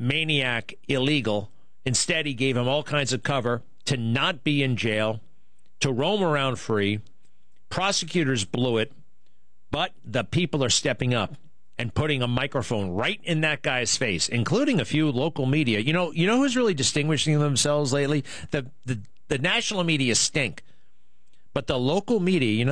maniac illegal. Instead, he gave him all kinds of cover to not be in jail, to roam around free. Prosecutors blew it, but the people are stepping up and putting a microphone right in that guy's face, including a few local media. You know who's really distinguishing themselves lately? The national media stink, but the local media,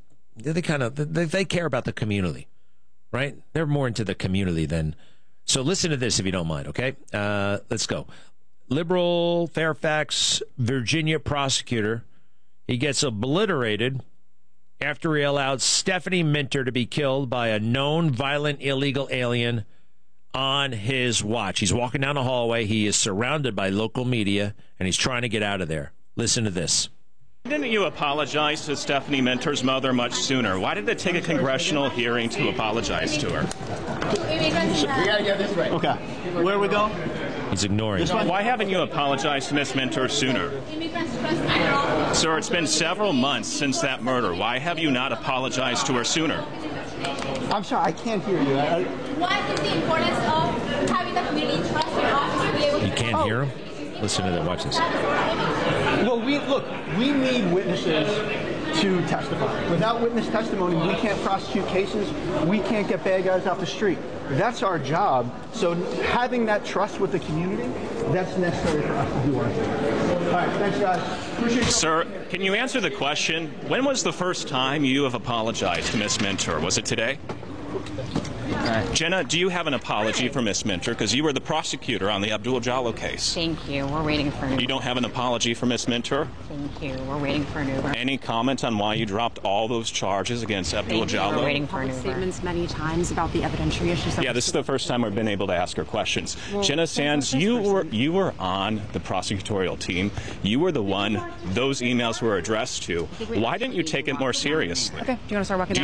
they care about the community, right? They're more into the community than. So listen to this if you don't mind, okay? Let's go. Liberal Fairfax, Virginia prosecutor, he gets obliterated after he allowed Stephanie Minter to be killed by a known violent illegal alien on his watch. He's walking down the hallway. He is surrounded by local media, and he's trying to get out of there. Listen to this. Didn't you apologize to Stephanie Minter's mother much sooner? Why did it take a congressional hearing to apologize to her? We gotta get this right. Okay. Where we go? He's ignoring. Why haven't you apologized to Miss Minter sooner? Sir, it's been several months since that murder. Why have you not apologized to her sooner? I'm sorry, I can't hear you. What is the importance of having the community trust your officer to be able to... You can't hear him? Listen to that. Watch this. Well, we need witnesses to testify. Without witness testimony, we can't prosecute cases. We can't get bad guys off the street. That's our job. So having that trust with the community, that's necessary for us to do our thing. All right, thanks, guys. Appreciate it. Sir, can you answer the question? When was the first time you have apologized to Miss Minter? Was it today? Jenna, do you have an apology for Miss Minter? Because you were the prosecutor on the Abdul Jallo case. Thank you. We're waiting for an Uber. You don't have an apology for Miss Minter? Thank you. We're waiting for an Uber. Any comment on why you dropped all those charges against Abdul Jallo? We're waiting for an Uber. Statements many times about the evidentiary issues. Yeah, this is the first time we've been able to ask her questions. Well, Jenna Sands, you were on the prosecutorial team. You were the one those emails were addressed to. Why didn't you take it more seriously? Okay. Do you want to start walking down?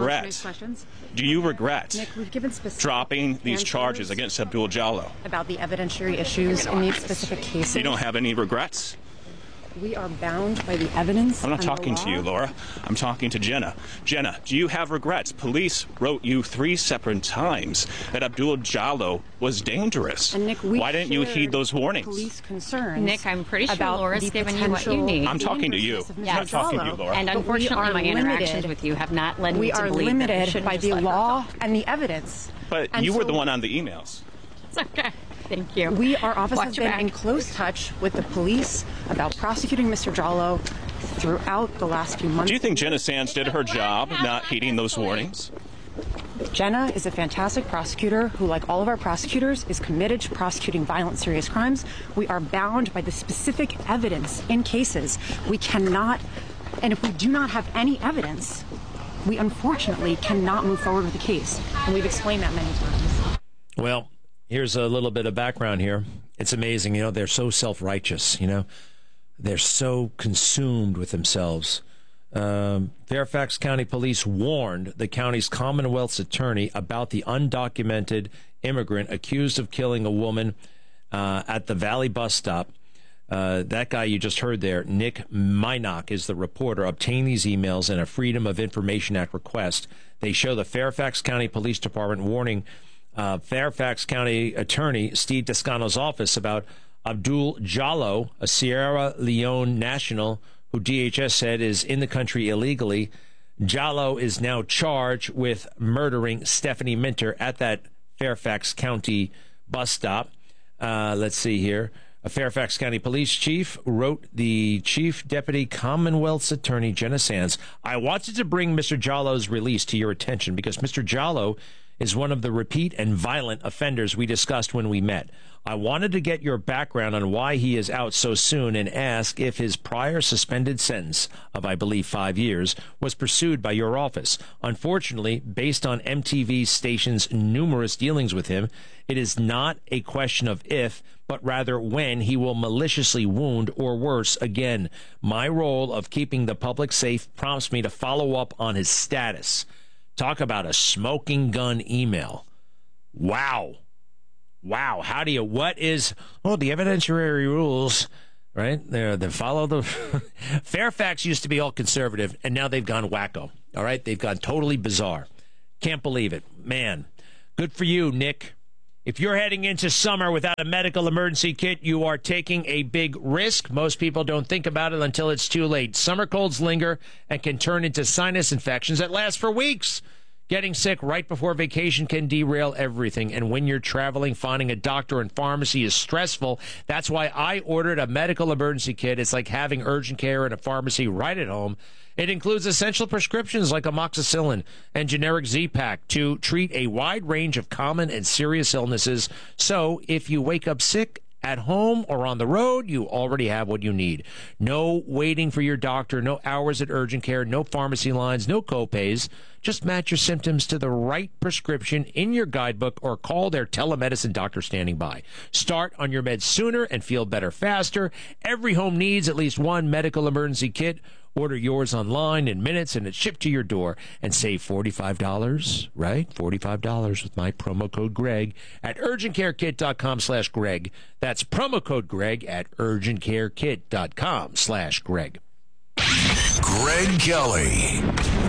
Do you regret Nick, we've given specific dropping these charges against Abdul Jallo? About the evidentiary issues in these specific cases. You don't have any regrets? We are bound by the evidence. I'm not talking to you, Laura. I'm talking to Jenna. Jenna, do you have regrets? Police wrote you 3 separate times that Abdul Jallo was dangerous. And Nick, why didn't you heed those warnings? Police concerns. Nick, I'm pretty sure Laura's given you what you need. I'm talking to you. Yes. I'm talking to you, Laura. And unfortunately, my interactions with you have not led me to believe we are limited by the law and the evidence. But you were the one on the emails. It's okay. Thank you. Our office has been in close touch with the police about prosecuting Mr. Jallo throughout the last few months. Do you think Jenna Sands did her job not heeding those warnings? Jenna is a fantastic prosecutor who, like all of our prosecutors, is committed to prosecuting violent, serious crimes. We are bound by the specific evidence in cases. We cannot, and if we do not have any evidence, we unfortunately cannot move forward with the case. And we've explained that many times. Well, here's a little bit of background here. It's amazing, they're so self-righteous, They're so consumed with themselves. Fairfax County Police warned the county's Commonwealth's attorney about the undocumented immigrant accused of killing a woman at the Valley bus stop. That guy you just heard there, Nick Minock, is the reporter, obtained these emails in a Freedom of Information Act request. They show the Fairfax County Police Department warning Fairfax County Attorney Steve Toscano's office about Abdul Jallo, a Sierra Leone national who DHS said is in the country illegally. Jallo is now charged with murdering Stephanie Minter at that Fairfax County bus stop. Let's see here. A Fairfax County police chief wrote the Chief Deputy Commonwealth's Attorney, Jenna Sands, I wanted to bring Mr. Jallo's release to your attention because Mr. Jallo is one of the repeat and violent offenders we discussed when we met. I wanted to get your background on why he is out so soon and ask if his prior suspended sentence of, I believe, 5 years was pursued by your office. Unfortunately, based on MTV station's numerous dealings with him, it is not a question of if, but rather when he will maliciously wound or worse again. My role of keeping the public safe prompts me to follow up on his status. Talk about a smoking gun email. Wow. What is, the evidentiary rules, right? They follow the, Fairfax used to be all conservative, and now they've gone wacko, all right? They've gone totally bizarre. Can't believe it. Man, good for you, Nick. If you're heading into summer without a medical emergency kit, you are taking a big risk. Most people don't think about it until it's too late. Summer colds linger and can turn into sinus infections that last for weeks. Getting sick right before vacation can derail everything. And when you're traveling, finding a doctor and pharmacy is stressful. That's why I ordered a medical emergency kit. It's like having urgent care and a pharmacy right at home. It includes essential prescriptions like amoxicillin and generic Z-Pak to treat a wide range of common and serious illnesses. So if you wake up sick at home or on the road, you already have what you need. No waiting for your doctor, no hours at urgent care, no pharmacy lines, no copays. Just match your symptoms to the right prescription in your guidebook or call their telemedicine doctor standing by. Start on your meds sooner and feel better faster. Every home needs at least one medical emergency kit. Order yours online in minutes and it's shipped to your door, and save $45, right? $45 with my promo code Greg at urgentcarekit.com/Greg. That's promo code Greg at urgentcarekit.com/Greg. Greg Kelly.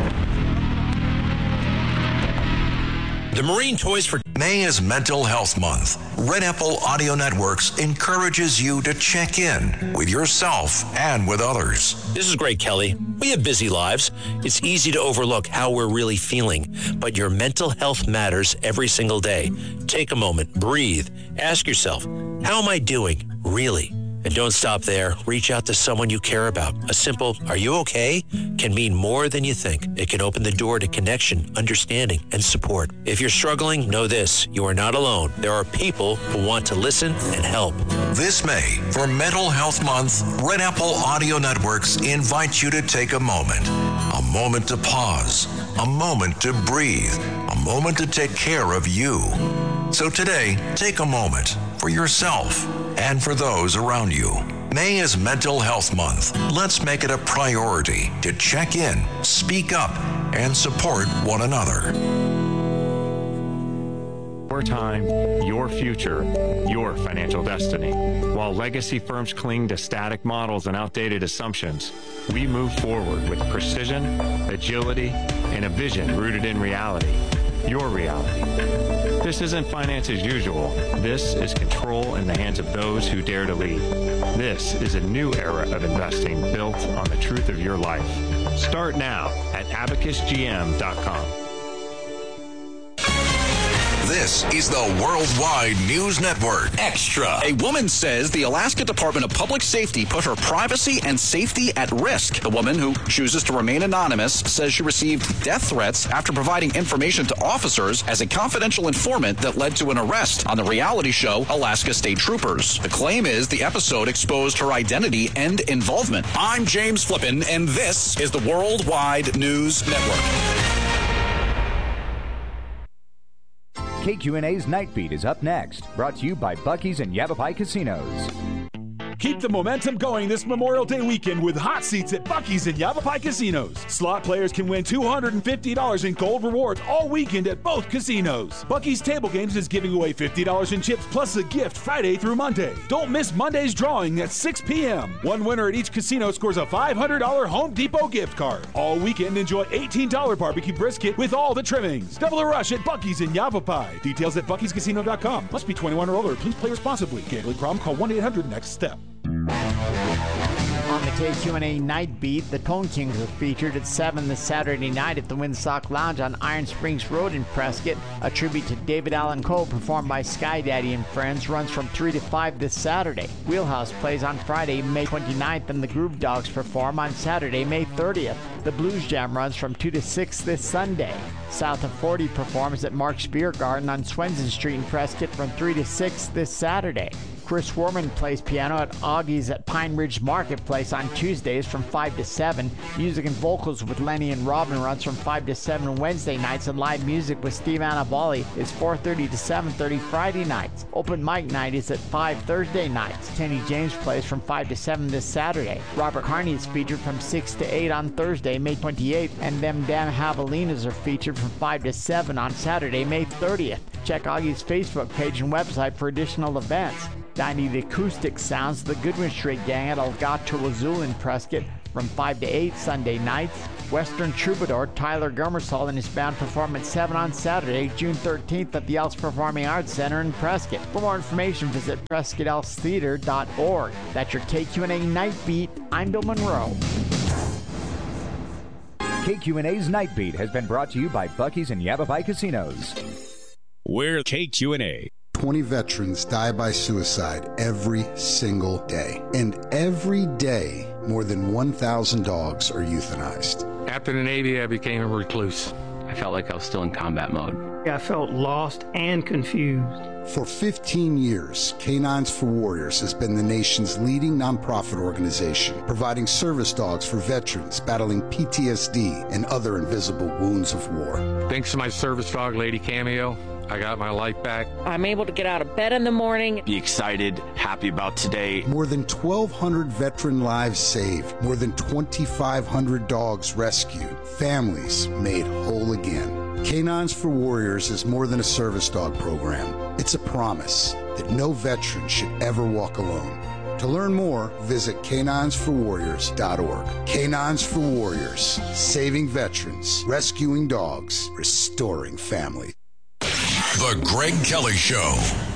The Marine Toys for May is Mental Health Month. Red Apple Audio Networks encourages you to check in with yourself and with others. This is Greg Kelly. We have busy lives. It's easy to overlook how we're really feeling, but your mental health matters every single day. Take a moment, breathe, ask yourself, how am I doing, really? And don't stop there. Reach out to someone you care about. A simple, "Are you okay?" can mean more than you think. It can open the door to connection, understanding, and support. If you're struggling, know this. You are not alone. There are people who want to listen and help. This May, for Mental Health Month, Red Apple Audio Networks invites you to take a moment to pause, a moment to breathe, a moment to take care of you. So today, take a moment for yourself and for those around you. May is Mental Health Month. Let's make it a priority to check in, speak up, and support one another. Your time, your future, your financial destiny. While legacy firms cling to static models and outdated assumptions, we move forward with precision, agility, and a vision rooted in reality. Your reality. This isn't finance as usual. This is control in the hands of those who dare to lead. This is a new era of investing built on the truth of your life. Start now at abacusgm.com. This is the Worldwide News Network Extra. A woman says the Alaska Department of Public Safety put her privacy and safety at risk. The woman, who chooses to remain anonymous, says she received death threats after providing information to officers as a confidential informant that led to an arrest on the reality show Alaska State Troopers. The claim is the episode exposed her identity and involvement. I'm James Flippin, and this is the Worldwide News Network. KQNA's Night Beat is up next, brought to you by Buc-ee's and Yavapai Casinos. Keep the momentum going this Memorial Day weekend with hot seats at Buc-ee's and Yavapai Casinos. Slot players can win $250 in gold rewards all weekend at both casinos. Buc-ee's Table Games is giving away $50 in chips plus a gift Friday through Monday. Don't miss Monday's drawing at 6 p.m. One winner at each casino scores a $500 Home Depot gift card. All weekend, enjoy $18 barbecue brisket with all the trimmings. Double the rush at Buc-ee's in Yavapai. Details at buckiescasino.com. Must be 21 or older. Please play responsibly. Gambling problem? Call 1-800-NEXT-STEP. On the KQNA Night Beat, the Cone Kings are featured at 7 this Saturday night at the Windsock Lounge on Iron Springs Road in Prescott. A tribute to David Allan Coe performed by Sky Daddy and Friends runs from 3 to 5 this Saturday. Wheelhouse plays on Friday, May 29th, and the Groove Dogs perform on Saturday, May 30th. The Blues Jam runs from 2 to 6 this Sunday. South of 40 performs at Mark's Beer Garden on Swenson Street in Prescott from 3 to 6 this Saturday. Chris Warman plays piano at Augie's at Pine Ridge Marketplace on Tuesdays from 5 to 7. Music and vocals with Lenny and Robin runs from 5 to 7 Wednesday nights, and live music with Steve Annabali is 4:30 to 7:30 Friday nights. Open mic night is at 5 Thursday nights. Kenny James plays from 5 to 7 this Saturday. Robert Carney is featured from 6 to 8 on Thursday, May 28th, and Them Damn Javelinas are featured from 5 to 7 on Saturday, May 30th. check Augie's Facebook page and website for additional events. Dining the acoustic sounds of the Goodwin Street Gang at El Gato Azul in Prescott from 5 to 8 Sunday nights. Western troubadour Tyler Gummersall and his band perform at 7 on Saturday, June 13th at the Elks Performing Arts Center in Prescott. For more information, visit PrescottElksTheater.org. That's your KQNA Night Beat. I'm Bill Monroe. KQNA's Night Beat has been brought to you by Buc-ee's and Yavapai Casinos. We're KQNA. 20 veterans die by suicide every single day. And every day, more than 1,000 dogs are euthanized. After the Navy, I became a recluse. I felt like I was still in combat mode. I felt lost and confused. For 15 years, Canines for Warriors has been the nation's leading nonprofit organization, providing service dogs for veterans battling PTSD and other invisible wounds of war. Thanks to my service dog, Lady Cameo, I got my life back. I'm able to get out of bed in the morning. Be excited, happy about today. More than 1,200 veteran lives saved. More than 2,500 dogs rescued. Families made whole again. Canines for Warriors is more than a service dog program. It's a promise that no veteran should ever walk alone. To learn more, visit caninesforwarriors.org. Canines for Warriors, saving veterans, rescuing dogs, restoring families. The Greg Kelly Show.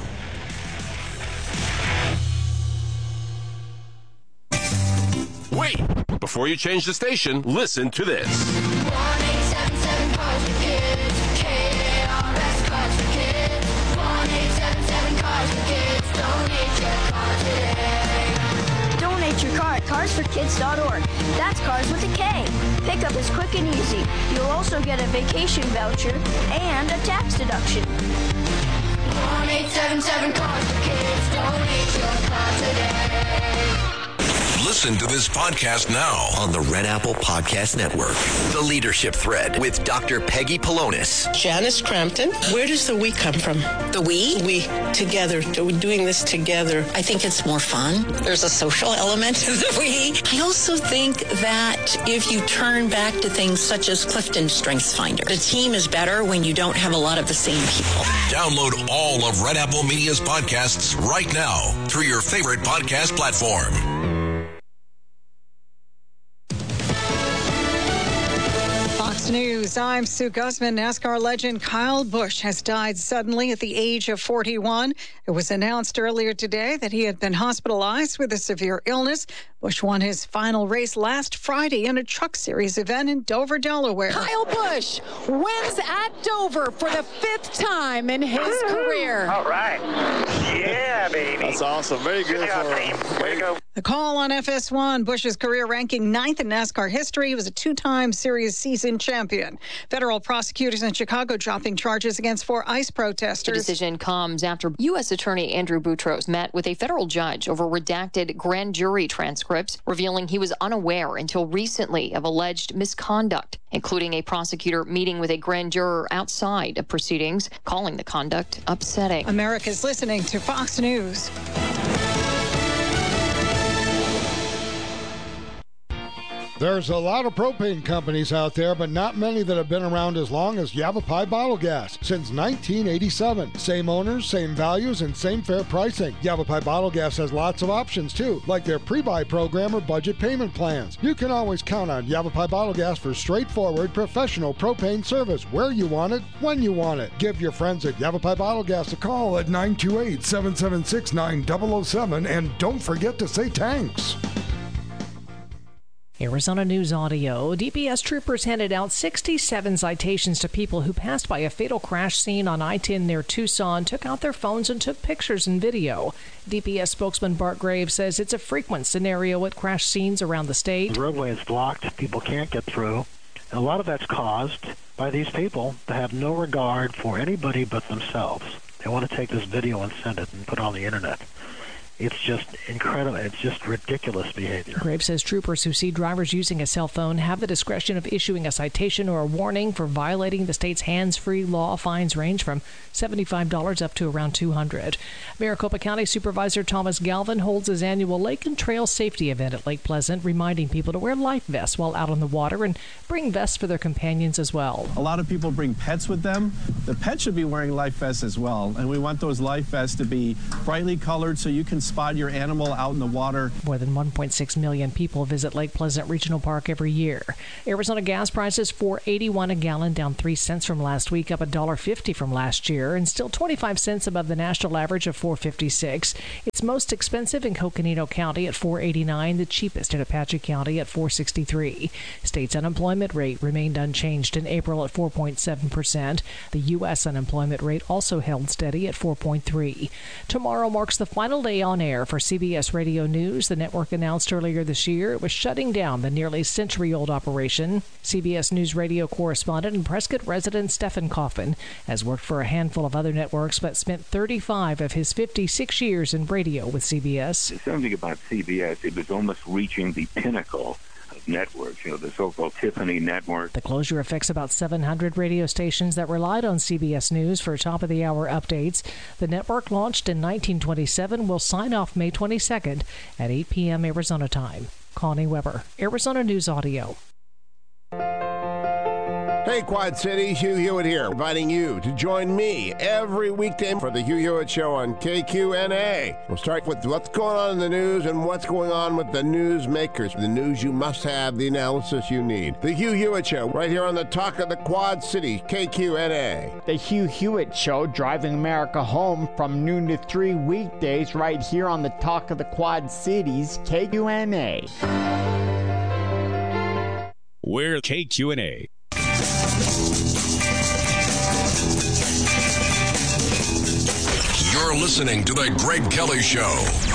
Wait! Before you change the station, listen to this. 1-877 Cars for Kids. KARS Cars for Kids. 1-877 Cars for Kids. Donate your car today. Donate your car at carsforkids.org. That's cars with a K. Pickup is quick and easy. You'll also get a vacation voucher and a tax deduction. 1-877 Cars for Kids. Donate your car today. Listen to this podcast now On the Red Apple Podcast Network. The Leadership Thread with Dr. Peggy Polonis. Janice Crampton. Where does the we come from? The we? We, together, doing this together. I think it's more fun. There's a social element to the we. I also think that if you turn back to things such as Clifton Strengths Finder, the team is better when you don't have a lot of the same people. Download all of Red Apple Media's podcasts right now through your favorite podcast platform. Fox News, I'm Sue Guzman. NASCAR legend Kyle Busch has died suddenly at the age of 41. It was announced earlier today that he had been hospitalized with a severe illness. Busch won his final race last Friday in a Truck Series event in Dover, Delaware. Kyle Busch wins at Dover for the 5th time in his career. All right. Yeah, baby. That's awesome. Very good for him. Way to go. The call on FS1, Busch's career ranking 9th in NASCAR history. He was a 2-time series season champion. Federal prosecutors in Chicago dropping charges against 4 ICE protesters. The decision comes after U.S. Attorney Andrew Boutros met with a federal judge over redacted grand jury transcripts, revealing he was unaware until recently of alleged misconduct, including a prosecutor meeting with a grand juror outside of proceedings, calling the conduct upsetting. America's listening to Fox News. There's a lot of propane companies out there, but not many that have been around as long as Yavapai Bottle Gas. Since 1987. Same owners, same values, and same fair pricing. Yavapai Bottle Gas has lots of options, too, like their pre-buy program or budget payment plans. You can always count on Yavapai Bottle Gas for straightforward, professional propane service where you want it, when you want it. Give your friends at Yavapai Bottle Gas a call at 928-776-9007, and don't forget to say thanks. Arizona News Audio. DPS troopers handed out 67 citations to people who passed by a fatal crash scene on I-10 near Tucson, took out their phones and took pictures and video. DPS spokesman Bart Graves says it's a frequent scenario at crash scenes around the state. The roadway is blocked. People can't get through. And a lot of that's caused by these people that have no regard for anybody but themselves. They want to take this video and send it and put it on the internet. It's just incredible. It's just ridiculous behavior. Graves says troopers who see drivers using a cell phone have the discretion of issuing a citation or a warning for violating the state's hands-free law. Fines range from $75 up to around $200. Maricopa County Supervisor Thomas Galvin holds his annual Lake and Trail Safety event at Lake Pleasant, reminding people to wear life vests while out on the water and bring vests for their companions as well. A lot of people bring pets with them. The pet should be wearing life vests as well, and we want those life vests to be brightly colored so you can spot your animal out in the water. More than 1.6 million people visit Lake Pleasant Regional Park every year. Arizona gas prices $4.81 a gallon, down 3 cents from last week, up $1.50 from last year, and still 25 cents above the national average of $4.56. It's most expensive in Coconino County at $4.89, the cheapest in Apache County at $4.63. State's unemployment rate remained unchanged in April at 4.7%. The U.S. unemployment rate also held steady at 4.3%. Tomorrow marks the final day on air for CBS Radio News. The network announced earlier this year it was shutting down the nearly century-old operation. CBS News radio correspondent and Prescott resident Stephen Coffin has worked for a handful of other networks but spent 35 of his 56 years in radio with CBS. There's something about CBS. It was almost reaching the pinnacle of networks, the so-called Tiffany network. The closure affects about 700 radio stations that relied on CBS News for top-of-the-hour updates. The network, launched in 1927, will sign off May 22nd at 8 p.m. Arizona time. Connie Weber, Arizona News Audio. Hey, Quad City, Hugh Hewitt here, inviting you to join me every weekday for the Hugh Hewitt Show on KQNA. We'll start with what's going on in the news and what's going on with the news makers. The news you must have, the analysis you need. The Hugh Hewitt Show, right here on the Talk of the Quad City, KQNA. The Hugh Hewitt Show, driving America home from noon to 3 weekdays, right here on the Talk of the Quad Cities, KQNA. We're KQNA. You're listening to The Greg Kelly Show.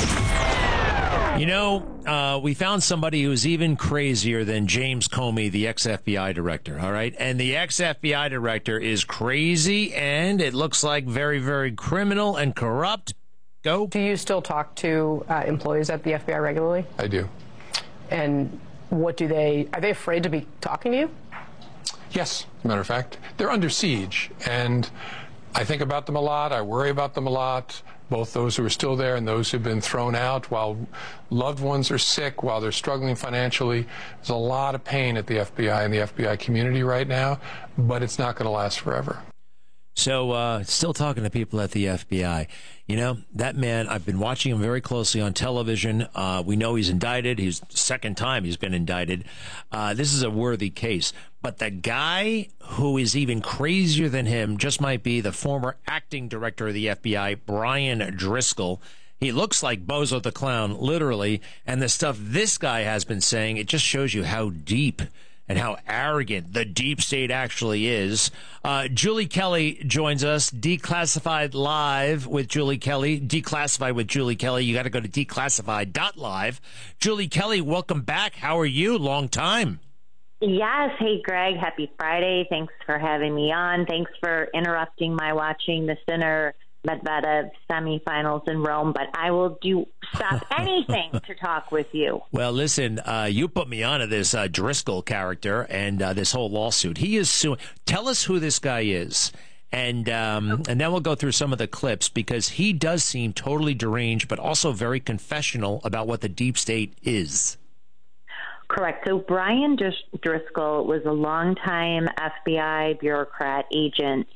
We found somebody who's even crazier than James Comey, the ex-FBI director, all right? And the ex-FBI director is crazy, and it looks like very, very criminal and corrupt. Go. Do you still talk to employees at the FBI regularly? I do. And are they afraid to be talking to you? Yes, as a matter of fact. They're under siege, and I think about them a lot. I worry about them a lot, both those who are still there and those who've been thrown out while loved ones are sick, while they're struggling financially. There's a lot of pain at the FBI and the FBI community right now, but it's not going to last forever. So, still talking to people at the FBI. That man, I've been watching him very closely on television. We know he's indicted. He's the second time he's been indicted. This is a worthy case. But the guy who is even crazier than him just might be the former acting director of the FBI, Brian Driscoll. He looks like Bozo the Clown, literally. And the stuff this guy has been saying, it just shows you how deep and how arrogant the deep state actually is. Julie Kelly joins us, Declassified Live with Julie Kelly. Declassified with Julie Kelly. You got to go to declassified.live. Julie Kelly, welcome back. How are you? Long time. Yes. Hey, Greg. Happy Friday. Thanks for having me on. Thanks for interrupting my watching the Sinner Medvedev semifinals in Rome, but I will stop anything to talk with you. Well, listen, you put me onto this Driscoll character and this whole lawsuit. He is suing. Tell us who this guy is, and then we'll go through some of the clips, because he does seem totally deranged, but also very confessional about what the deep state is. Correct. So Brian Driscoll was a longtime FBI bureaucrat agent.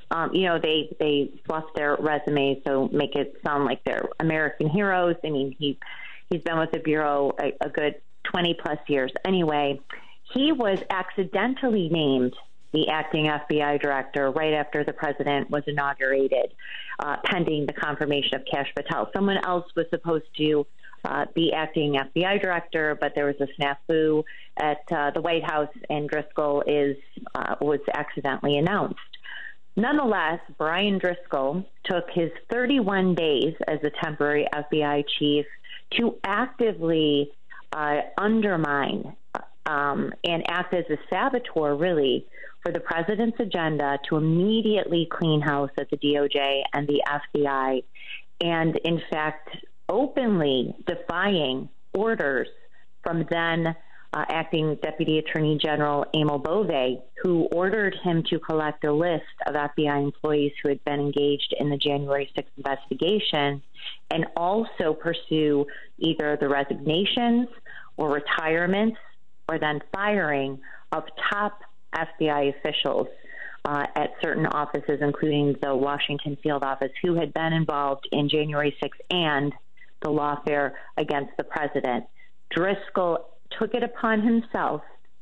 They fluff their resumes, so make it sound like they're American heroes. I mean, he's been with the Bureau a good 20-plus years. Anyway, he was accidentally named the acting FBI director right after the president was inaugurated, pending the confirmation of Kash Patel. Someone else was supposed to be acting FBI director, but there was a snafu at the White House, and Driscoll was accidentally announced. Nonetheless, Brian Driscoll took his 31 days as a temporary FBI chief to actively undermine and act as a saboteur, really, for the president's agenda to immediately clean house at the DOJ and the FBI. And in fact, openly defying orders from then acting Deputy Attorney General Emil Bove, who ordered him to collect a list of FBI employees who had been engaged in the January 6th investigation and also pursue either the resignations or retirements or then firing of top FBI officials at certain offices, including the Washington field office, who had been involved in January 6th and the lawfare against the president. Driscoll took it upon himself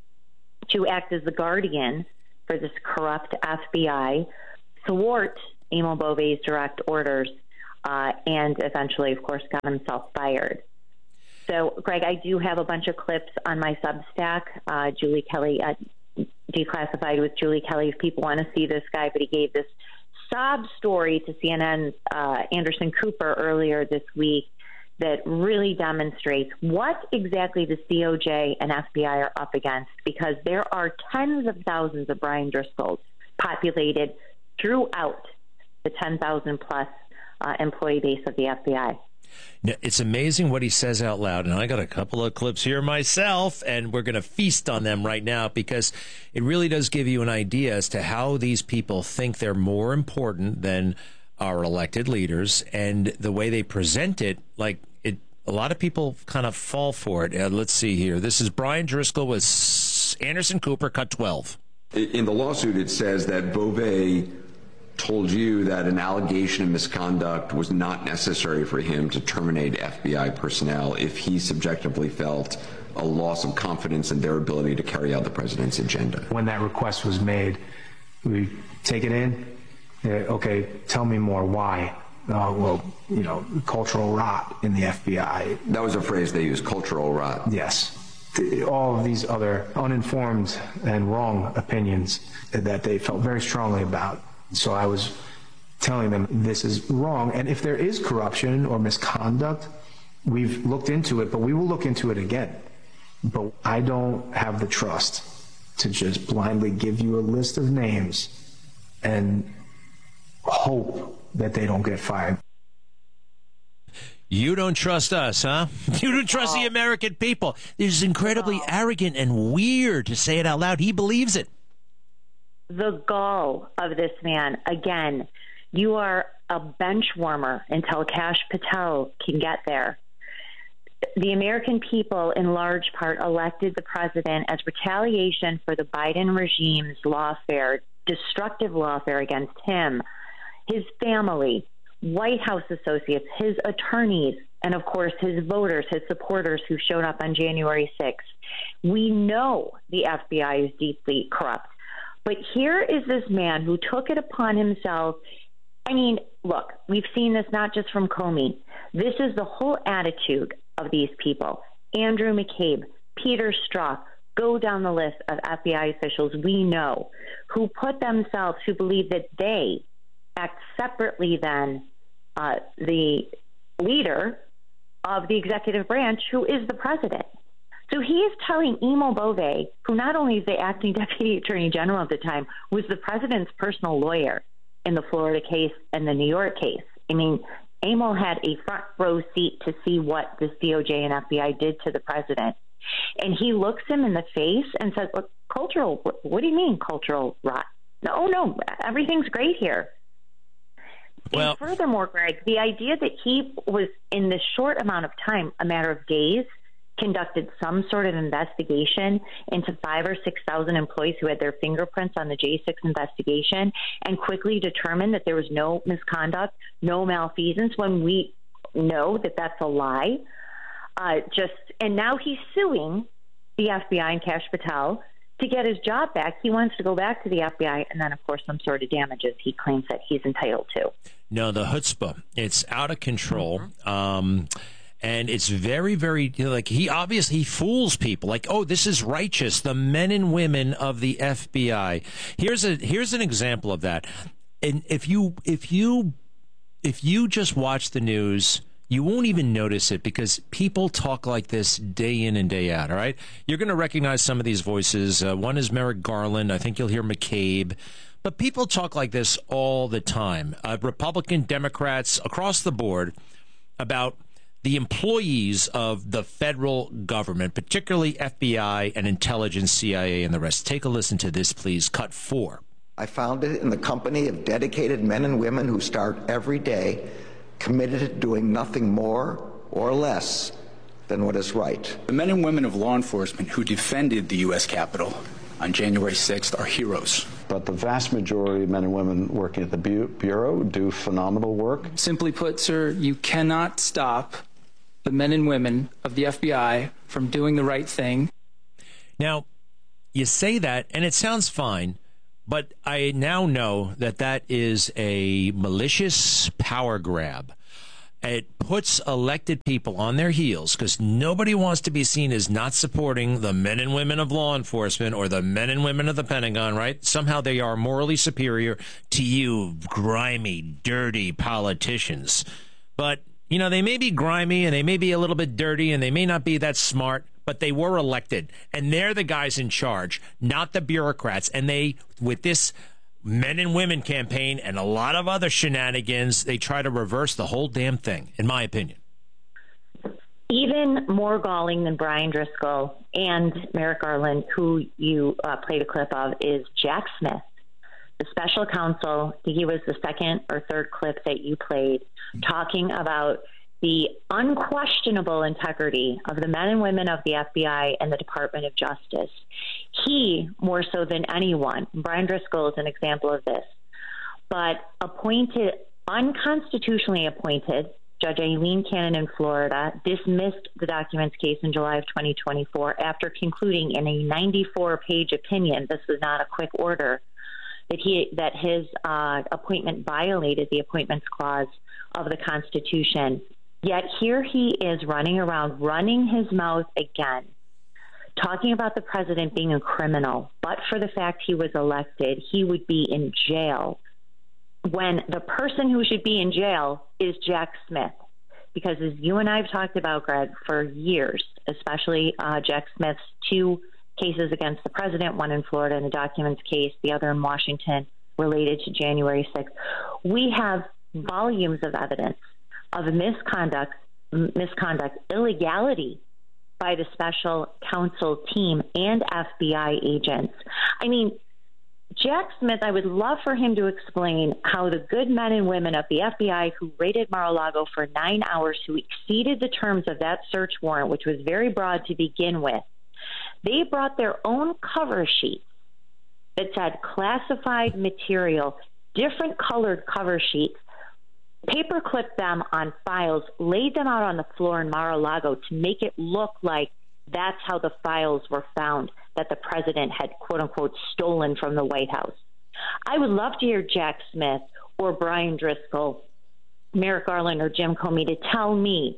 to act as the guardian for this corrupt FBI, thwart Emil Bove's direct orders, and eventually, of course, got himself fired. So, Greg, I do have a bunch of clips on my Substack, Julie Kelly, Declassified with Julie Kelly, if people want to see this guy, but he gave this sob story to CNN's Anderson Cooper earlier this week that really demonstrates what exactly the COJ and FBI are up against, because there are tens of thousands of Brian Driscolls populated throughout the 10,000 plus employee base of the FBI. Now, it's amazing what he says out loud, and I got a couple of clips here myself, and we're going to feast on them right now because it really does give you an idea as to how these people think they're more important than our elected leaders, and the way they present it, like it. A lot of people kind of fall for it. Let's see here. This is Brian Driscoll with Anderson Cooper, cut 12. In the lawsuit, it says that Bove told you that an allegation of misconduct was not necessary for him to terminate FBI personnel if he subjectively felt a loss of confidence in their ability to carry out the president's agenda. When that request was made, we take it in. Okay, tell me more. Why? Well, you know, cultural rot in the FBI. That was a phrase they used, cultural rot. Yes. All of these other uninformed and wrong opinions that they felt very strongly about. So I was telling them this is wrong. And if there is corruption or misconduct, we've looked into it, but we will look into it again. But I don't have the trust to just blindly give you a list of names and hope that they don't get fired. You don't trust us, huh? You don't trust the American people. It's incredibly arrogant and weird to say it out loud. He believes it. The gall of this man. Again, you are a bench warmer until Kash Patel can get there. The American people, in large part, elected the president as retaliation for the Biden regime's lawfare, destructive lawfare against him, his family, White House associates, his attorneys, and of course his voters, his supporters who showed up on January 6th. We know the FBI is deeply corrupt. But here is this man who took it upon himself. I mean, look, we've seen this not just from Comey. This is the whole attitude of these people. Andrew McCabe, Peter Strzok, go down the list of FBI officials we know who put themselves, who believe that they act separately than the leader of the executive branch, who is the president. So he is telling Emil Bove, who not only is the acting Deputy Attorney General at the time, was the president's personal lawyer in the Florida case and the New York case. I mean, Emil had a front row seat to see what the DOJ and FBI did to the president. And he looks him in the face and says, look, what do you mean cultural rot? No, everything's great here. Well, and furthermore, Greg, the idea that he was, in this short amount of time, a matter of days, conducted some sort of investigation into 5,000 or 6,000 employees who had their fingerprints on the J6 investigation and quickly determined that there was no misconduct, no malfeasance, when we know that that's a lie. And now he's suing the FBI and Kash Patel to get his job back. He wants to go back to the FBI and then, of course, some sort of damages he claims that he's entitled to. No, the chutzpah. It's out of control. Mm-hmm. And it's very, very, like, he obviously fools people. Like, oh, this is righteous. The men and women of the FBI. Here's an example of that. And if you just watch the news, you won't even notice it because people talk like this day in and day out. All right, you're going to recognize some of these voices. One is Merrick Garland. I think you'll hear McCabe. But people talk like this all the time. Republican, Democrats, across the board, about the employees of the federal government, particularly FBI and intelligence, CIA, and the rest. Take a listen to this, please. Cut 4. I found it in the company of dedicated men and women who start every day committed to doing nothing more or less than what is right. The men and women of law enforcement who defended the U.S. Capitol on January 6th are heroes. But the vast majority of men and women working at the Bureau do phenomenal work. Simply put, sir, you cannot stop the men and women of the FBI from doing the right thing. Now, you say that, and it sounds fine, but I now know that that is a malicious power grab. It puts elected people on their heels because nobody wants to be seen as not supporting the men and women of law enforcement or the men and women of the Pentagon, right? Somehow they are morally superior to you grimy, dirty politicians. But, you know, they may be grimy and they may be a little bit dirty and they may not be that smart, but they were elected. And they're the guys in charge, not the bureaucrats. And they, with this men and women campaign and a lot of other shenanigans, they try to reverse the whole damn thing, in my opinion. Even more galling than Brian Driscoll and Merrick Garland, who you played a clip of, is Jack Smith, the special counsel. He was the second or third clip that you played, talking about the unquestionable integrity of the men and women of the FBI and the Department of Justice. He, more so than anyone, Brian Driscoll is an example of this, but unconstitutionally appointed, Judge Aileen Cannon in Florida dismissed the documents case in July of 2024 after concluding in a 94-page opinion, this was not a quick order, that his appointment violated the Appointments Clause of the Constitution. Yet here he is running around, running his mouth again, talking about the president being a criminal. But for the fact he was elected, he would be in jail, when the person who should be in jail is Jack Smith. Because as you and I have talked about, Greg, for years, especially Jack Smith's 2 cases against the president, one in Florida in the documents case, the other in Washington related to January 6th, we have volumes of evidence of misconduct, illegality by the special counsel team and FBI agents. I mean, Jack Smith, I would love for him to explain how the good men and women of the FBI who raided Mar-a-Lago for 9 hours, who exceeded the terms of that search warrant, which was very broad to begin with, they brought their own cover sheet that said classified material, different colored cover sheets, paperclipped them on files, laid them out on the floor in Mar-a-Lago to make it look like that's how the files were found, that the president had, quote unquote, stolen from the White House. I would love to hear Jack Smith or Brian Driscoll, Merrick Garland or Jim Comey to tell me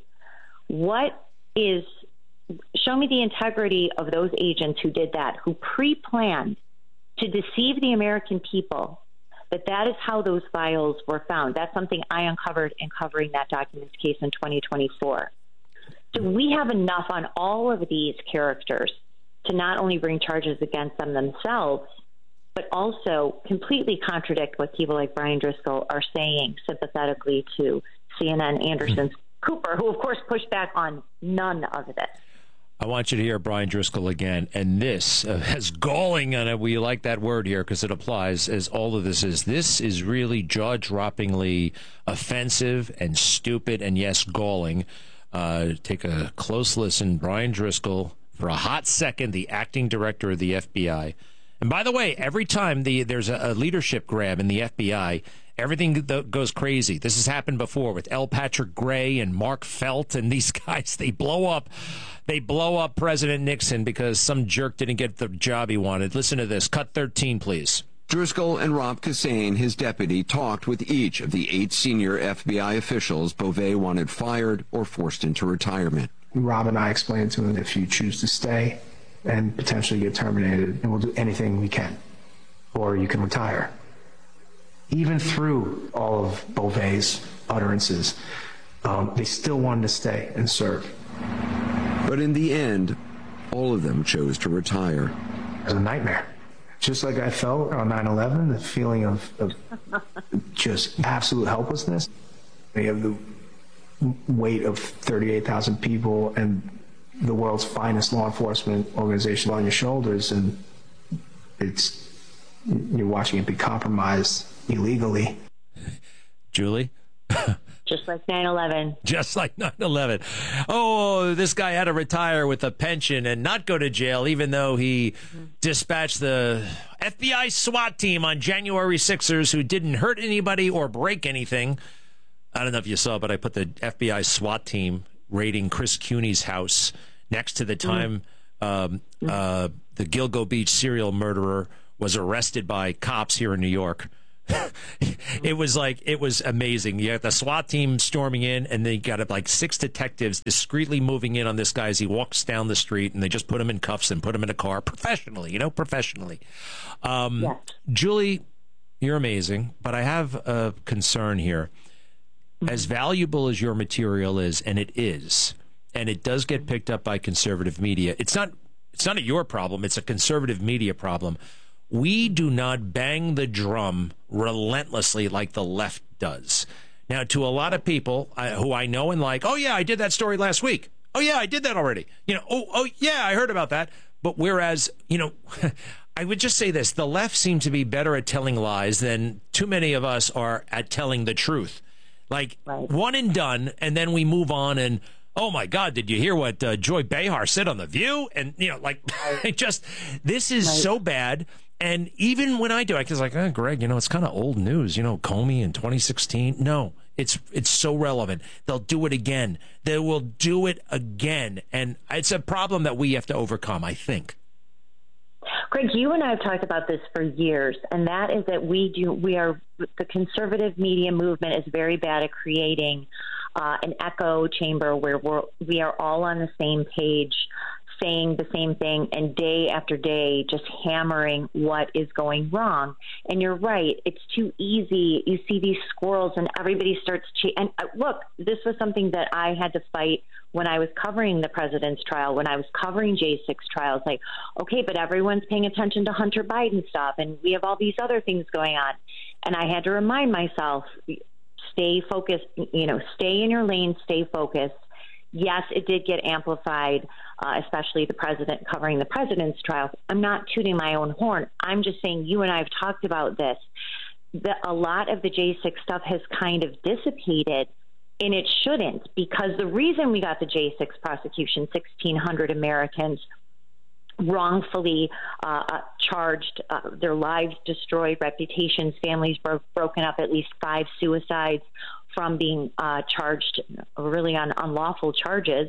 show me the integrity of those agents who did that, who pre-planned to deceive the American people, that is how those files were found. That's something I uncovered in covering that documents case in 2024. So we have enough on all of these characters to not only bring charges against them themselves, but also completely contradict what people like Brian Driscoll are saying sympathetically to CNN Anderson Cooper, who, of course, pushed back on none of this. I want you to hear Brian Driscoll again, and this, as galling, and we like that word here because it applies, as all of this is really jaw-droppingly offensive and stupid and, yes, galling. Take a close listen. Brian Driscoll, for a hot second, the acting director of the FBI. And by the way, every time there's a leadership grab in the FBI, everything goes crazy. This has happened before with L. Patrick Gray and Mark Felt and these guys. They blow up President Nixon because some jerk didn't get the job he wanted. Listen to this. Cut 13, please. Driscoll and Rob Kassane, his deputy, talked with each of the 8 senior FBI officials Beauvais wanted fired or forced into retirement. Rob and I explained to him, if you choose to stay and potentially get terminated, and we'll do anything we can, or you can retire. Even through all of Beauvais' utterances, they still wanted to stay and serve. But in the end, all of them chose to retire. It was a nightmare. Just like I felt on 9/11, the feeling of just absolute helplessness. You have the weight of 38,000 people and the world's finest law enforcement organization on your shoulders, and you're watching it be compromised illegally. Julie? Just like 9/11. Just like 9/11. Oh, this guy had to retire with a pension and not go to jail, even though he dispatched the FBI SWAT team on January 6ers who didn't hurt anybody or break anything. I don't know if you saw, but I put the FBI SWAT team raiding Chris Cuny's house next to the time the Gilgo Beach serial murderer was arrested by cops here in New York. It was amazing. You got the SWAT team storming in, and they got like 6 detectives discreetly moving in on this guy as he walks down the street, and they just put him in cuffs and put him in a car professionally. Yes. Julie, you're amazing, but I have a concern here. As valuable as your material is, and it is, and it does get picked up by conservative media, it's not your problem. It's a conservative media problem. We do not bang the drum relentlessly like the left does. Now, to a lot of people who I know and like, oh, yeah, I did that story last week. Oh, yeah, I did that already. Oh, yeah, I heard about that. But whereas, I would just say this. The left seem to be better at telling lies than too many of us are at telling the truth. Like, one and done, and then we move on and, oh, my God, did you hear what Joy Behar said on The View? And, this is so bad. And even when I do, I was like, Greg, it's kind of old news. Comey in 2016. No, it's so relevant. They'll do it again. They will do it again. And it's a problem that we have to overcome, I think. Greg, you and I have talked about this for years, and that is that the conservative media movement is very bad at creating an echo chamber where we are all on the same page, saying the same thing, and day after day just hammering what is going wrong. And you're right, it's too easy. You see these squirrels and everybody starts and look, this was something that I had to fight when I was covering the president's trial, when I was covering J6 trials. Like, okay, but everyone's paying attention to Hunter Biden stuff, and we have all these other things going on. And I had to remind myself, stay focused, stay in your lane, stay focused. Yes, it did get amplified, especially the president covering the president's trial. I'm not tooting my own horn. I'm just saying you and I have talked about this. A lot of the J6 stuff has kind of dissipated, and it shouldn't, because the reason we got the J6 prosecution, 1,600 Americans wrongfully charged, their lives destroyed, reputations, families broken up, at least 5 suicides from being charged really on unlawful charges.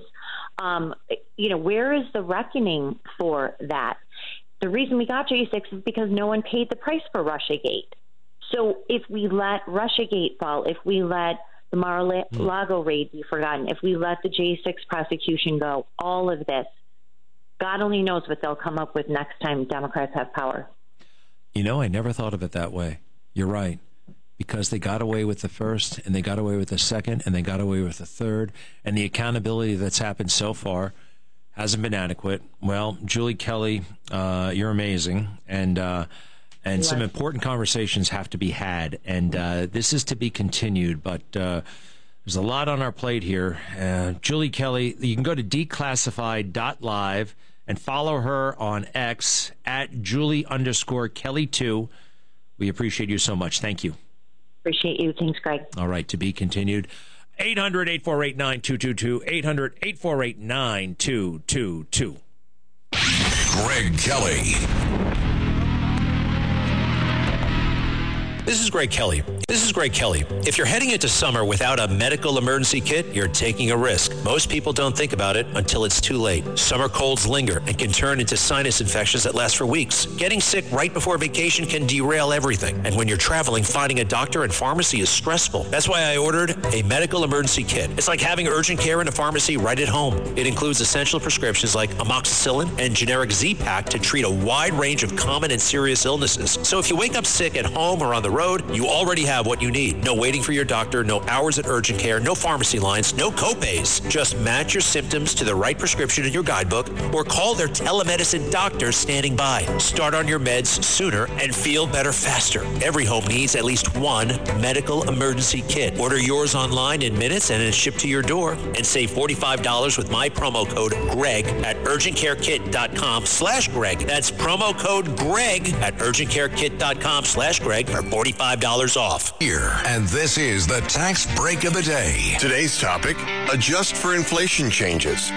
Where is the reckoning for that? The reason we got J6 is because no one paid the price for Russiagate. So if we let Russiagate fall, if we let the Mar-a-Lago raid be forgotten, if we let the J6 prosecution go, all of this, God only knows what they'll come up with next time Democrats have power. I never thought of it that way. You're right. Because they got away with the first, and they got away with the second, and they got away with the third, and the accountability that's happened so far hasn't been adequate. Well, Julie Kelly, you're amazing, and some important conversations have to be had, and this is to be continued, but there's a lot on our plate here. Julie Kelly, you can go to declassified.live and follow her on X at Julie_Kelly2. We appreciate you so much. Thank you. Appreciate you. Thanks, Greg. All right, to be continued. 800-848-9222. 800-848-9222. Greg Kelly. This is Greg Kelly. If you're heading into summer without a medical emergency kit, you're taking a risk. Most people don't think about it until it's too late. Summer colds linger and can turn into sinus infections that last for weeks. Getting sick right before vacation can derail everything. And when you're traveling, finding a doctor and pharmacy is stressful. That's why I ordered a medical emergency kit. It's like having urgent care in a pharmacy right at home. It includes essential prescriptions like amoxicillin and generic Z-Pak to treat a wide range of common and serious illnesses. So if you wake up sick at home or on the road, you already have what you need. No waiting for your doctor, no hours at urgent care, no pharmacy lines, no copays. Just match your symptoms to the right prescription in your guidebook or call their telemedicine doctor standing by. Start on your meds sooner and feel better faster. Every home needs at least one medical emergency kit. Order yours online in minutes and it's shipped to your door, and save $45 with my promo code GREG at urgentcarekit.com/Greg. That's promo code GREG at urgentcarekit.com/Greg for $45 off. Here, and this is the tax break of the day. Today's topic, adjust for inflation changes.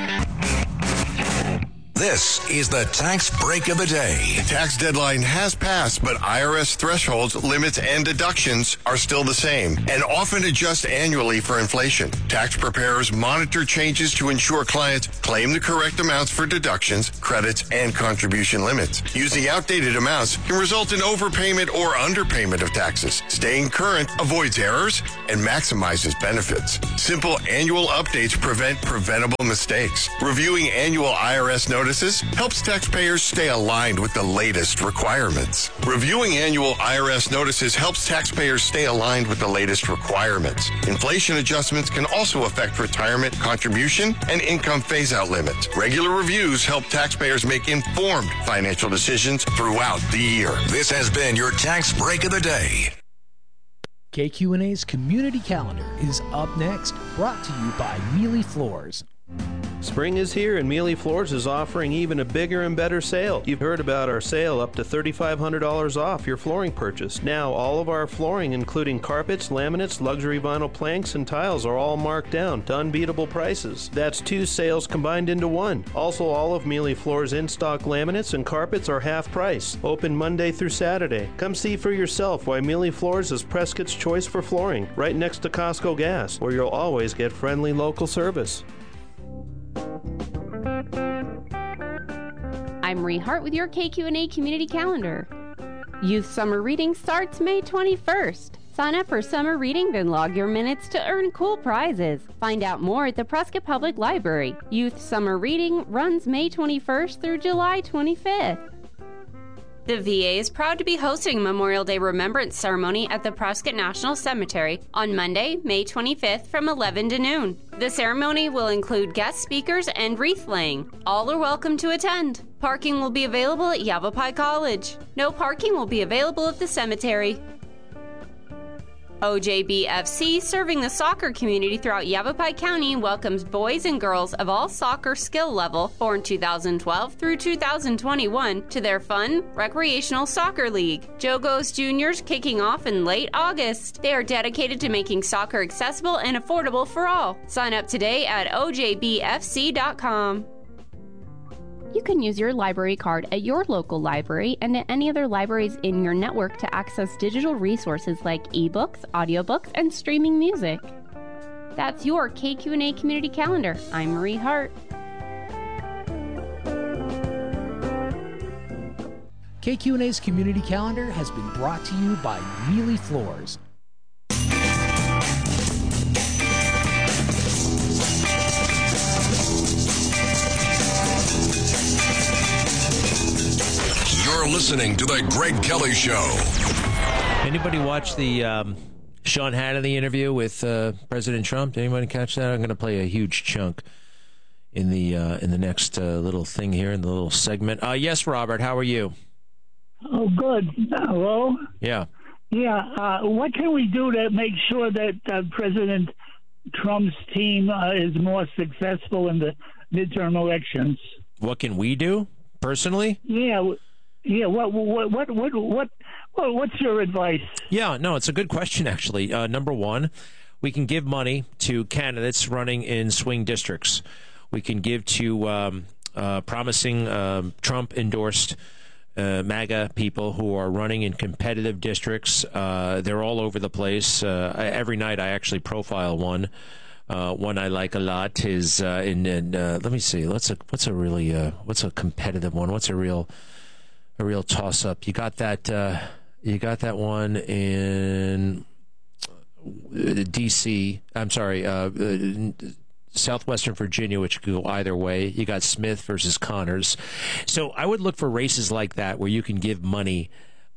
This is the tax break of the day. The tax deadline has passed, but IRS thresholds, limits, and deductions are still the same and often adjust annually for inflation. Tax preparers monitor changes to ensure clients claim the correct amounts for deductions, credits, and contribution limits. Using outdated amounts can result in overpayment or underpayment of taxes. Staying current avoids errors and maximizes benefits. Simple annual updates prevent preventable mistakes. Reviewing annual IRS notices helps taxpayers stay aligned with the latest requirements. Reviewing annual IRS notices helps taxpayers stay aligned with the latest requirements. Inflation adjustments can also affect retirement contribution and income phase-out limits. Regular reviews help taxpayers make informed financial decisions throughout the year. This has been your tax break of the day. KQ&A's Community Calendar is up next, brought to you by Mealy Floors. Spring is here and Mealy Floors is offering even a bigger and better sale. You've heard about our sale up to $3,500 off your flooring purchase. Now all of our flooring, including carpets, laminates, luxury vinyl planks, and tiles are all marked down to unbeatable prices. That's 2 sales combined into one. Also, all of Mealy Floors in-stock laminates and carpets are half price. Open Monday through Saturday. Come see for yourself why Mealy Floors is Prescott's choice for flooring, right next to Costco Gas, where you'll always get friendly local service. I'm Marie Hart with your KQ&A Community Calendar. Youth Summer Reading starts May 21st. Sign up for summer reading, then log your minutes to earn cool prizes. Find out more at the Prescott Public Library. Youth Summer Reading runs May 21st through July 25th. The VA is proud to be hosting a Memorial Day Remembrance Ceremony at the Prescott National Cemetery on Monday, May 25th from 11 to noon. The ceremony will include guest speakers and wreath laying. All are welcome to attend. Parking will be available at Yavapai College. No parking will be available at the cemetery. OJBFC, serving the soccer community throughout Yavapai County, welcomes boys and girls of all soccer skill level born 2012 through 2021 to their fun, recreational soccer league. Jogos Juniors kicking off in late August. They are dedicated to making soccer accessible and affordable for all. Sign up today at ojbfc.com. You can use your library card at your local library and at any other libraries in your network to access digital resources like ebooks, audiobooks, and streaming music. That's your KQ&A Community Calendar. I'm Marie Hart. KQ&A's Community Calendar has been brought to you by Mealy Floors. You're listening to The Greg Kelly Show. Anybody watch the Sean Hannity interview with President Trump? Did anybody catch that? I'm going to play a huge chunk in the next little thing here, in the little segment. Yes, Robert, how are you? Oh, good. Hello? Yeah. Yeah. What can we do to make sure that President Trump's team is more successful in the midterm elections? What can we do personally? Yeah. Yeah. What's your advice? Yeah. No, it's a good question actually. Number one, we can give money to candidates running in swing districts. We can give to promising Trump-endorsed MAGA people who are running in competitive districts. They're all over the place. Every night I actually profile one. One I like a lot is in let me see. What's a competitive one? What's a real toss up? You got that one in D.C. I'm sorry, Southwestern Virginia, which could go either way. You got Smith versus Connors. So I would look for races like that where you can give money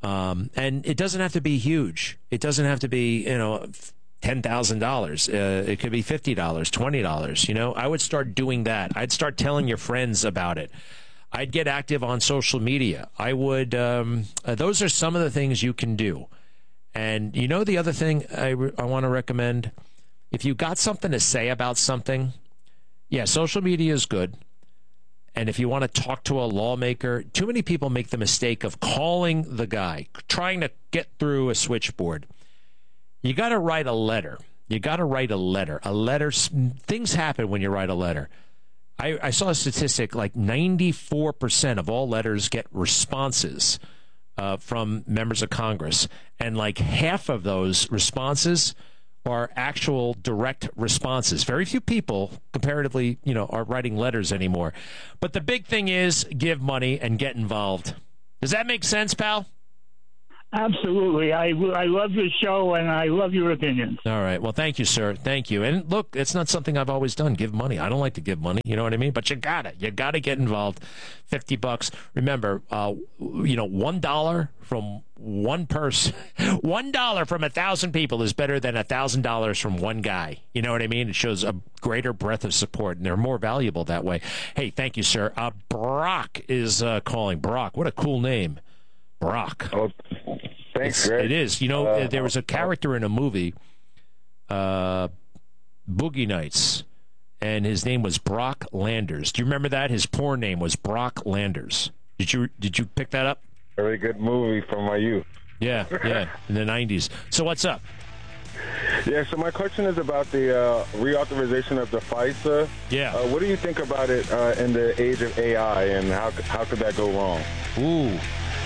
And it doesn't have to be huge. It doesn't have to be, $10,000. It could be $50, $20. I would start doing that. I'd start telling your friends about it. I'd get active on social media. I would. Those are some of the things you can do. And the other thing I want to recommend, if you got something to say about something, social media is good. And if you want to talk to a lawmaker, too many people make the mistake of calling the guy, trying to get through a switchboard. You got to write a letter. A letter. Things happen when you write a letter. I saw a statistic like 94% of all letters get responses from members of Congress. And like half of those responses are actual direct responses. Very few people, comparatively, are writing letters anymore. But the big thing is give money and get involved. Does that make sense, pal? Absolutely. I love your show, and I love your opinions. All right. Well, thank you, sir. Thank you. And look, it's not something I've always done, give money. I don't like to give money. You know what I mean? But you got to get involved. $50. Remember, $1 from one person, $1 from 1,000 people is better than $1,000 from one guy. You know what I mean? It shows a greater breadth of support, and they're more valuable that way. Hey, thank you, sir. Brock is calling. Brock, what a cool name. Brock. Oh, thanks, Greg. It is. There was a character in a movie, Boogie Nights, and his name was Brock Landers. Do you remember that? His porn name was Brock Landers. Did you pick that up? Very good movie from my youth. Yeah, in the 90s. So what's up? Yeah, so my question is about the reauthorization of the FISA. Yeah. What do you think about it in the age of AI, and how could that go wrong? Ooh.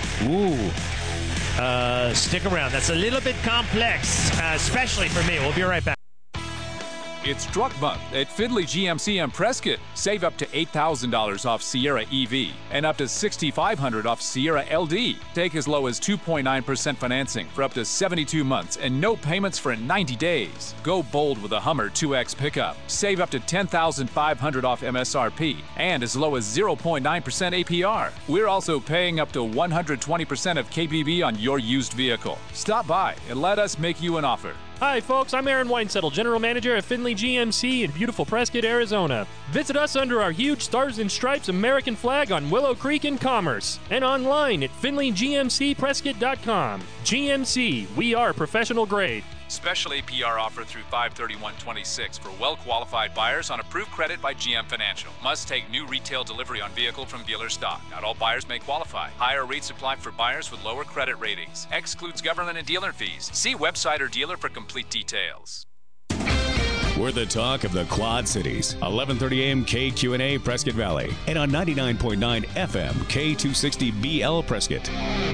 Stick around. That's a little bit complex, especially for me. We'll be right back. It's Truck Month at Findlay GMC in Prescott. Save up to $8,000 off Sierra EV and up to $6,500 off Sierra LD. Take as low as 2.9% financing for up to 72 months and no payments for 90 days. Go bold with a Hummer 2X pickup. Save up to $10,500 off MSRP and as low as 0.9% APR. We're also paying up to 120% of KBB on your used vehicle. Stop by and let us make you an offer. Hi, folks. I'm Aaron Weinsettle, General Manager at Findlay GMC in beautiful Prescott, Arizona. Visit us under our huge Stars and Stripes American flag on Willow Creek in Commerce and online at FindlayGMCPrescott.com. GMC, we are professional grade. Special APR offer through 5/31/26 for well-qualified buyers on approved credit by GM Financial. Must take new retail delivery on vehicle from dealer stock. Not all buyers may qualify. Higher rates apply for buyers with lower credit ratings. Excludes government and dealer fees. See website or dealer for complete details. We're the talk of the Quad Cities. 11:30 a.m. KQNA Prescott Valley. And on 99.9 FM K260BL Prescott.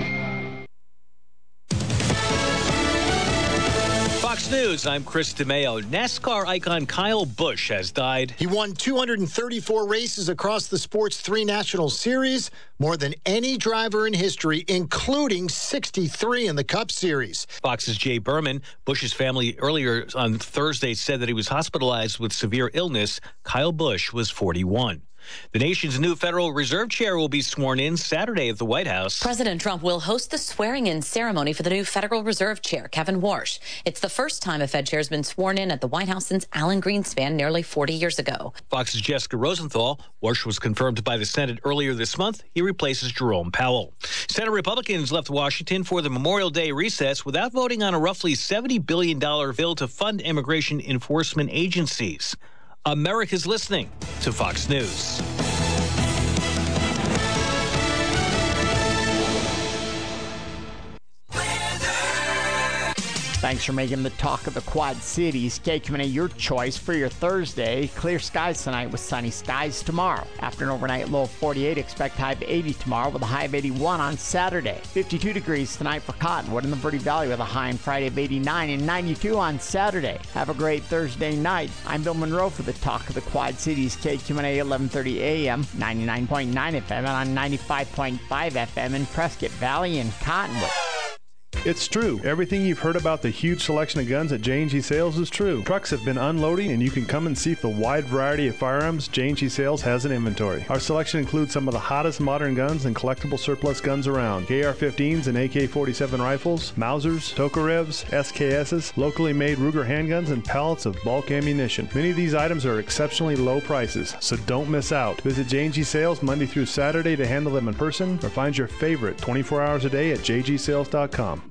Fox News, I'm Chris DeMeo. NASCAR icon Kyle Busch has died. He won 234 races across the sport's 3 national series, more than any driver in history, including 63 in the Cup Series. Fox's Jay Berman. Busch's family earlier on Thursday said that he was hospitalized with severe illness. Kyle Busch was 41. The nation's new Federal Reserve Chair will be sworn in Saturday at the White House. President Trump will host the swearing-in ceremony for the new Federal Reserve Chair, Kevin Warsh. It's the first time a Fed chair has been sworn in at the White House since Alan Greenspan nearly 40 years ago. Fox's Jessica Rosenthal. Warsh was confirmed by the Senate earlier this month. He replaces Jerome Powell. Senate Republicans left Washington for the Memorial Day recess without voting on a roughly $70 billion bill to fund immigration enforcement agencies. America's listening to Fox News. Thanks for making the talk of the Quad Cities. KQNA, your choice for your Thursday. Clear skies tonight with sunny skies tomorrow. After an overnight low of 48, expect high of 80 tomorrow with a high of 81 on Saturday. 52 degrees tonight for Cottonwood in the Verde Valley with a high on Friday of 89 and 92 on Saturday. Have a great Thursday night. I'm Bill Monroe for the talk of the Quad Cities. KQNA 1130 AM, 99.9 FM and on 95.5 FM in Prescott Valley and Cottonwood. It's true. Everything you've heard about the huge selection of guns at J&G Sales is true. Trucks have been unloading, and you can come and see the wide variety of firearms J&G Sales has in inventory. Our selection includes some of the hottest modern guns and collectible surplus guns around. AR-15s and AK-47 rifles, Mausers, Tokarevs, SKSs, locally made Ruger handguns, and pallets of bulk ammunition. Many of these items are exceptionally low prices, so don't miss out. Visit J&G Sales Monday through Saturday to handle them in person, or find your favorite 24 hours a day at jgsales.com.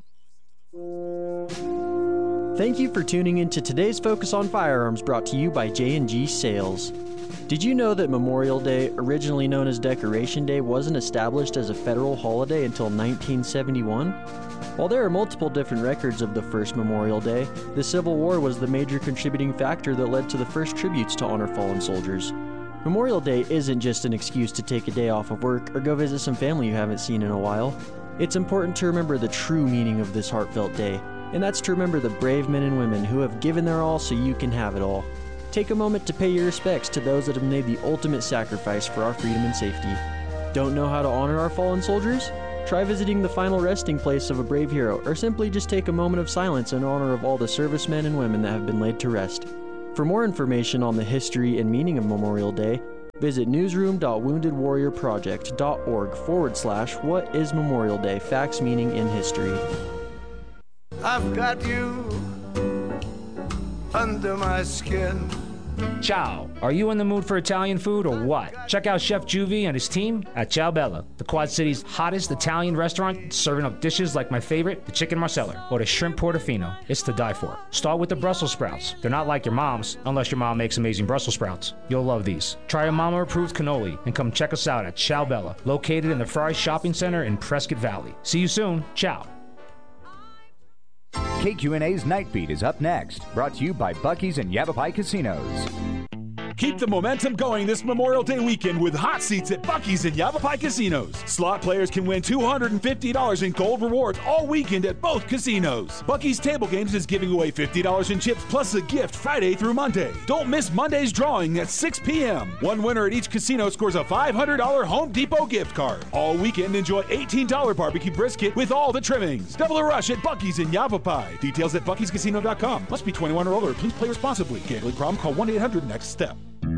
Thank you for tuning in to today's Focus on Firearms, brought to you by J&G Sales. Did you know that Memorial Day, originally known as Decoration Day, wasn't established as a federal holiday until 1971? While there are multiple different records of the first Memorial Day, the Civil War was the major contributing factor that led to the first tributes to honor fallen soldiers. Memorial Day isn't just an excuse to take a day off of work or go visit some family you haven't seen in a while. It's important to remember the true meaning of this heartfelt day, and that's to remember the brave men and women who have given their all so you can have it all. Take a moment to pay your respects to those that have made the ultimate sacrifice for our freedom and safety. Don't know how to honor our fallen soldiers? Try visiting the final resting place of a brave hero, or simply just take a moment of silence in honor of all the servicemen and women that have been laid to rest. For more information on the history and meaning of Memorial Day, visit newsroom.woundedwarriorproject.org/What is Memorial Day? Facts, meaning, in history. I've got you under my skin. Ciao. Are you in the mood for Italian food or what? Check out Chef Juvie and his team at Ciao Bella, the Quad City's hottest Italian restaurant, serving up dishes like my favorite, the chicken marsala, or the shrimp portofino. It's to die for. Start with the Brussels sprouts. They're not like your mom's, unless your mom makes amazing Brussels sprouts. You'll love these. Try a mama-approved cannoli and come check us out at Ciao Bella, located in the Fry Shopping Center in Prescott Valley. See you soon. Ciao. KQNA's Night Beat is up next, brought to you by Buc-ee's and Yavapai Casinos. Keep the momentum going this Memorial Day weekend with hot seats at Buc-ee's and Yavapai Casinos. Slot players can win $250 in gold rewards all weekend at both casinos. Buc-ee's Table Games is giving away $50 in chips plus a gift Friday through Monday. Don't miss Monday's drawing at 6 p.m. One winner at each casino scores a $500 Home Depot gift card. All weekend, enjoy $18 barbecue brisket with all the trimmings. Double the rush at Buc-ee's and Yavapai. Details at buckiescasino.com. Must be 21 or older. Please play responsibly. Gambling problem? Call 1-800-NEXT-STEP.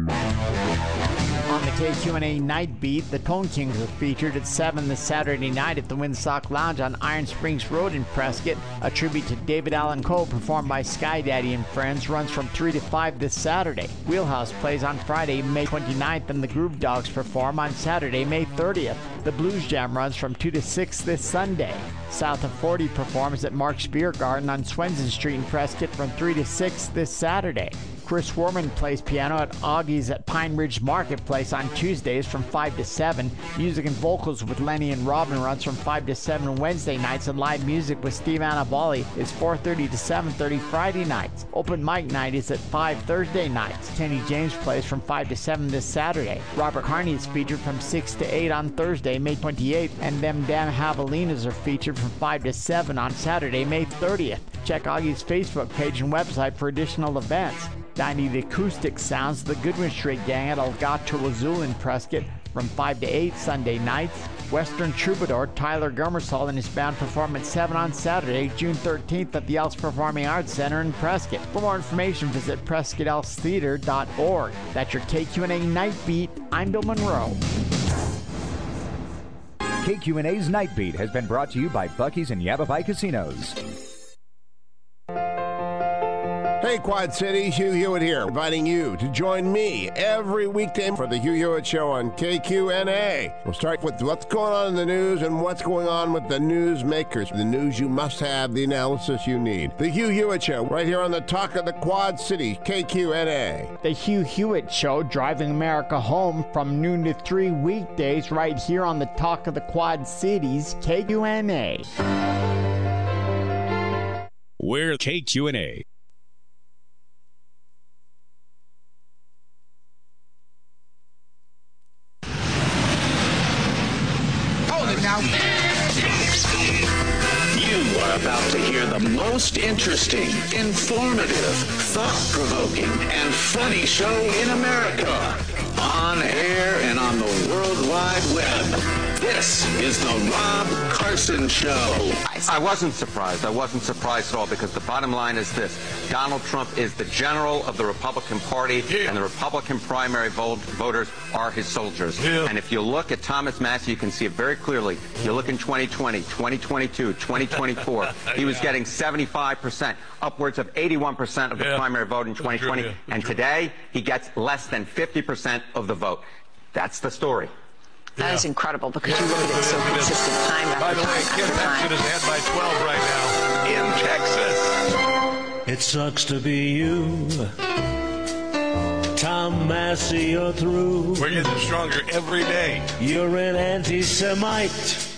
On the KQNA Night Beat, the Tone Kings are featured at 7 this Saturday night at the Windsock Lounge on Iron Springs Road in Prescott. A tribute to David Allan Coe performed by Sky Daddy and Friends runs from 3 to 5 this Saturday. Wheelhouse plays on Friday, May 29th, and the Groove Dogs perform on Saturday, May 30th. The Blues Jam runs from 2 to 6 this Sunday. South of 40 performs at Mark's Beer Garden on Swenson Street in Prescott from 3 to 6 this Saturday. Chris Warman plays piano at Augie's at Pine Ridge Marketplace on Tuesdays from 5 to 7. Music and vocals with Lenny and Robin runs from 5 to 7 Wednesday nights, and live music with Steve Annabali is 4:30 to 7:30 Friday nights. Open mic night is at 5 Thursday nights. Kenny James plays from 5 to 7 this Saturday. Robert Harney is featured from 6 to 8 on Thursday, May 28th, and Them Damn Javelinas are featured from 5 to 7 on Saturday, May 30th. Check Augie's Facebook page and website for additional events. Dining the acoustic sounds of the Goodwin Street Gang at El Gato Azul in Prescott from 5 to 8 Sunday nights. Western Troubadour Tyler Gummersall and his band perform at 7 on Saturday, June 13th at the Elks Performing Arts Center in Prescott. For more information, visit PrescottElksTheater.org. That's your KQNA Night Beat. I'm Bill Monroe. KQNA's Night Beat has been brought to you by Buc-ee's and Yavapai Casinos. Hey, Quad Cities, Hugh Hewitt here, inviting you to join me every weekday for the Hugh Hewitt Show on KQNA. We'll start with what's going on in the news and what's going on with the news makers. The news you must have, the analysis you need. The Hugh Hewitt Show, right here on the Talk of the Quad Cities, KQNA. The Hugh Hewitt Show, driving America home from noon to 3 weekdays, right here on the Talk of the Quad Cities, KQNA. We're KQNA. Now. You are about to hear the most interesting, informative, thought-provoking, and funny show in America. On air and on the World Wide Web. This is the Rob Carson Show. I surprised? I wasn't surprised. I wasn't surprised at all, because the bottom line is this. Donald Trump is the general of the Republican Party, and the Republican primary voters are his soldiers. And if you look at Thomas Massie, you can see it very clearly. You look in 2020, 2022, 2024, he was getting 75%, upwards of 81% of the primary vote in 2020. And today, he gets less than 50% of the vote. That's the story. That is incredible, because you look at it so consistent time after time. By the way, Ken Paxton is ahead by 12 right now in Texas. It sucks to be you. Tom Massey, you're through. We're getting stronger every day. You're an anti-Semite.